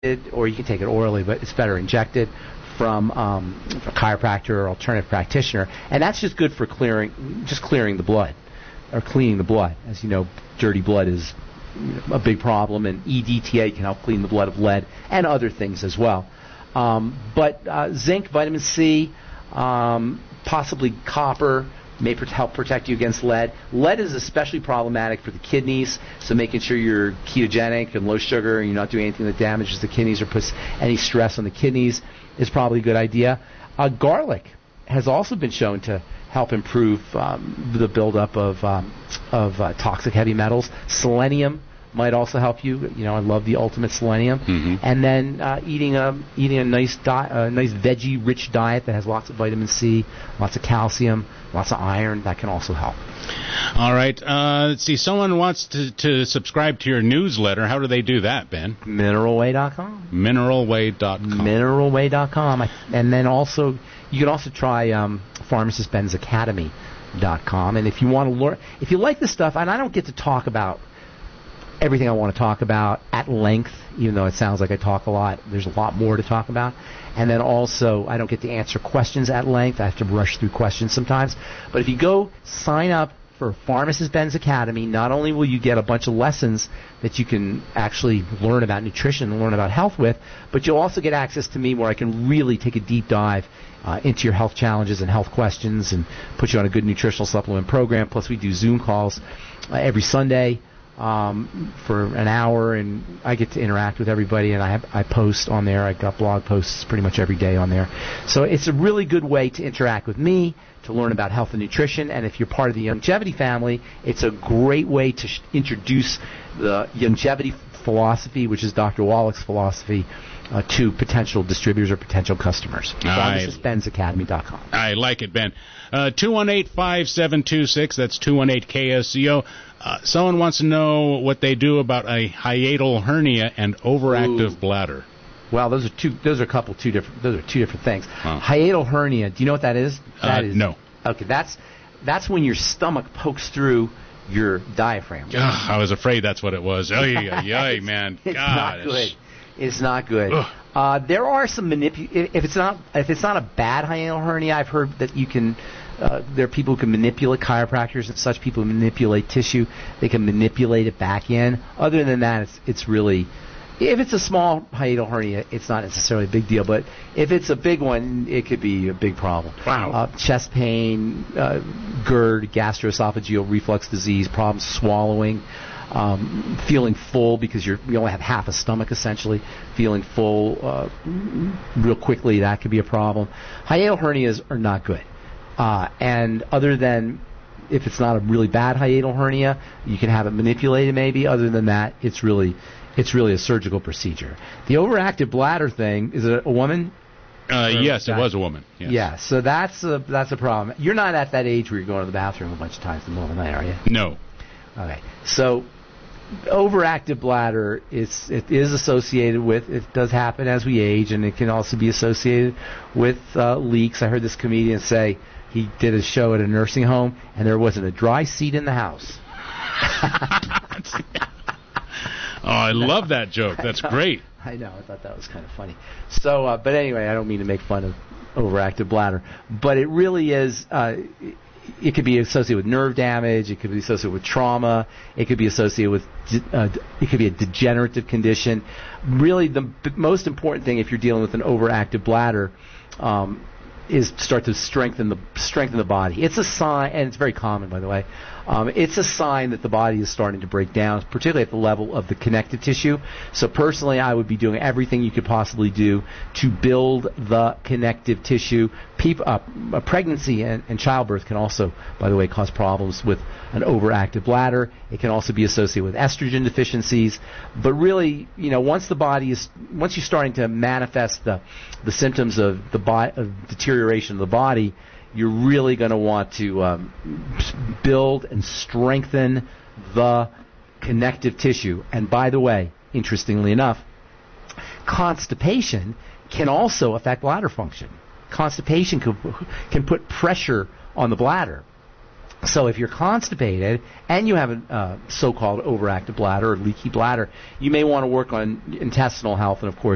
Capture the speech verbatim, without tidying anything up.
or you can take it orally, but it's better injected from um, a chiropractor or alternative practitioner, and that's just good for clearing, just clearing the blood, or cleaning the blood. As you know, dirty blood is a big problem, and E D T A can help clean the blood of lead and other things as well. Um, but uh, zinc, vitamin C, um, possibly copper may pr- help protect you against lead. Lead is especially problematic for the kidneys, so making sure you're ketogenic and low sugar and you're not doing anything that damages the kidneys or puts any stress on the kidneys is probably a good idea. Uh, garlic has also been shown to help improve um, the buildup of um, of uh, toxic heavy metals. Selenium might also help you. You know, I love the Ultimate Selenium. Mm-hmm. And then uh, eating a eating a nice di- a nice veggie-rich diet that has lots of vitamin C, lots of calcium, lots of iron, that can also help. All right. Uh, let's see. Someone wants to, to subscribe to your newsletter. How do they do that, Ben? mineral way dot com. mineral way dot com. mineral way dot com. And then also, you can also try um, pharmacist ben's academy dot com. And if you want to learn, if you like this stuff, and I don't get to talk about everything I want to talk about at length, even though it sounds like I talk a lot, there's a lot more to talk about. And then also, I don't get to answer questions at length. I have to rush through questions sometimes. But if you go sign up for Pharmacist Ben's Academy, not only will you get a bunch of lessons that you can actually learn about nutrition and learn about health with, but you'll also get access to me where I can really take a deep dive uh, into your health challenges and health questions and put you on a good nutritional supplement program. Plus, we do Zoom calls uh, every Sunday um, for an hour, and I get to interact with everybody, and I have, I post on there. I've got blog posts pretty much every day on there. So it's a really good way to interact with me, to learn about health and nutrition, and if you're part of the Longevity family, it's a great way to sh- introduce the Longevity philosophy, which is Doctor Wallach's philosophy, uh, to potential distributors or potential customers. Pharmacist Ben's Academy dot com. I like it, Ben. Uh, two one eight, five seven two six, that's two one eight K S C O. Uh, someone wants to know what they do about a hiatal hernia and overactive Ooh. bladder. Well, those are two. Those are a couple two different. Those are two different things. Huh. Hiatal hernia. Do you know what that is? That Uh, is no. Okay, that's that's when your stomach pokes through your diaphragm. Ugh, I was afraid that's what it was. Oy, oy, oy, man. It's God, not good. It's not good. Ugh. Uh, there are some manipu- if it's not if it's not a bad hiatal hernia, I've heard that you can. Uh, there are people who can manipulate, chiropractors and such people who manipulate tissue. They can manipulate it back in. Other than that, it's it's really. If it's a small hiatal hernia, it's not necessarily a big deal. But if it's a big one, it could be a big problem. Wow. Uh, chest pain, uh, GERD, gastroesophageal reflux disease, problems swallowing, um, feeling full because you're, you only have half a stomach essentially, feeling full uh, real quickly, that could be a problem. Hiatal hernias are not good. Uh, and other than if it's not a really bad hiatal hernia, you can have it manipulated maybe. Other than that, it's really... It's really a surgical procedure. The overactive bladder thing, is it a woman? Uh, yes, it was a woman. Yes. Yeah, so that's a, that's a problem. You're not at that age where you're going to the bathroom a bunch of times in the middle of the night, are you? No. Okay. So overactive bladder is it is associated with, it does happen as we age, and it can also be associated with uh, leaks. I heard this comedian say he did a show at a nursing home, and there wasn't a dry seat in the house. Oh, I love that joke. That's great. I know. I thought that was kind of funny. So, uh, but anyway, I don't mean to make fun of overactive bladder, but it really is. Uh, it could be associated with nerve damage. It could be associated with trauma. It could be associated with. Uh, it could be a degenerative condition. Really, the b- most important thing if you're dealing with an overactive bladder. Um, is start to strengthen the strengthen the body. It's a sign, and it's very common, by the way. Um, it's a sign that the body is starting to break down, particularly at the level of the connective tissue. So personally, I would be doing everything you could possibly do to build the connective tissue. People, uh, a pregnancy and, and childbirth can also, by the way, cause problems with an overactive bladder. It can also be associated with estrogen deficiencies. But really, you know, once the body is, once you're starting to manifest the the symptoms of the bo- of deterioration of the body, you're really going to want to um, build and strengthen the connective tissue. And by the way, interestingly enough, constipation can also affect bladder function. Constipation can, can put pressure on the bladder. So if you're constipated and you have a uh, so-called overactive bladder or leaky bladder, you may want to work on intestinal health and, of course,